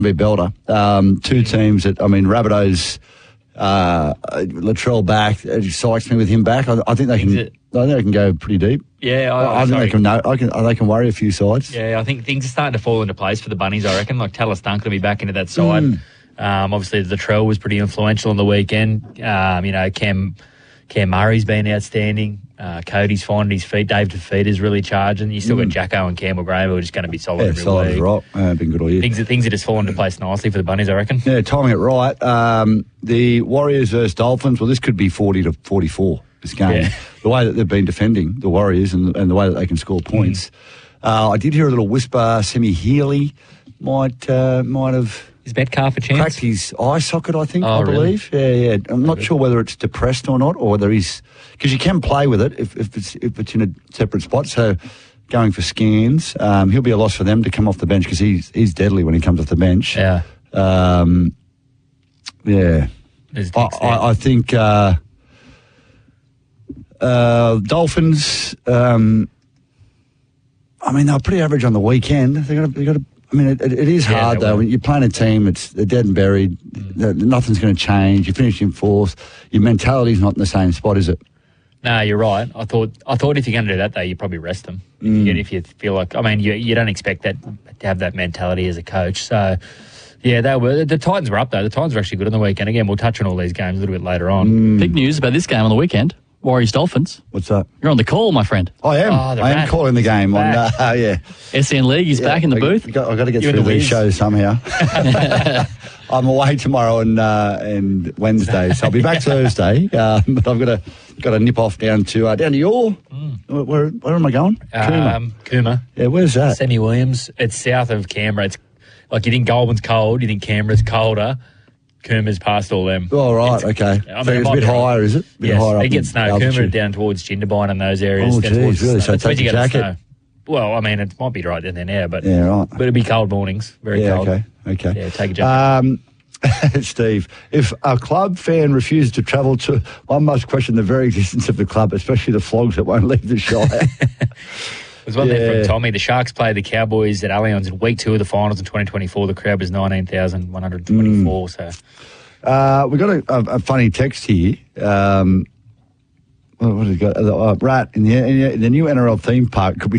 be belter. Two teams that, I mean, Rabbitohs, Latrell back, it excites me with him back. I think they can. I think they can go pretty deep. Yeah, I think they can. They can worry a few sides. Yeah, I think things are starting to fall into place for the Bunnies. I reckon, like Talis Duncan will be back into that side. Obviously, Latrell was pretty influential on the weekend. Cam Murray's been outstanding. Cody's finding his feet. Dave DeFeater's really charging. You still got Jacko and Campbell Graham who are just going to be solid every solid week. as rock. Been good all year. Things are just falling into place nicely for the Bunnies, I reckon. Yeah, timing it right. The Warriors versus Dolphins. Well, this could be 40-44. This game, the way that they've been defending the Warriors and the way that they can score points. I did hear a little whisper. Semi Healy might have. Is Metcalf a chance? Cracked his eye socket, I think, I believe. Yeah. I'm not sure whether it's depressed or not, or whether he's... Because you can play with it if it's in a separate spot. So going for scans, he'll be a loss for them to come off the bench because he's deadly when he comes off the bench. Yeah. I think Dolphins... they were pretty average on the weekend. They got to. I mean, it is hard, though. When you're playing a team, they're dead and buried. Nothing's going to change. You finish in fourth. Your mentality's not in the same spot, is it? No, you're right. I thought if you're going to do that, though, you probably rest them. If you feel like... I mean, you don't expect that to have that mentality as a coach. So, yeah, the Titans were up, though. The Titans were actually good on the weekend. Again, we'll touch on all these games a little bit later on. Big news about this game on the weekend. Warriors-Dolphins. What's that? You're on the call, my friend. I am. I am calling the game. SEN League, he's back in the booth. I've got to get through these shows somehow. I'm away tomorrow and Wednesday, so I'll be back Thursday. But I've got to nip off down to your... Where am I going? Cooma. Yeah, where's that? Sammy Williams. It's south of Canberra. It's like you think Goulburn's cold, you think Canberra's colder. Coomer's past all them. Oh, right, okay. So it's a bit higher, is it? Yes, it gets snow. Coomer down towards Jindabyne and those areas. Oh, geez, really? So take a jacket? Snow. Well, I mean, it might be right then and there, but right. But it'll be cold mornings, very cold. Okay. Yeah, take a jacket. Steve, if a club fan refuses to travel to, one must question the very existence of the club, especially the flogs that won't leave the Shire. There's one there from Tommy. The Sharks played the Cowboys at Allianz in week 2 of the finals in 2024. The crowd was 19,124. So we got a funny text here. What have we got? Rat in the new NRL theme park could be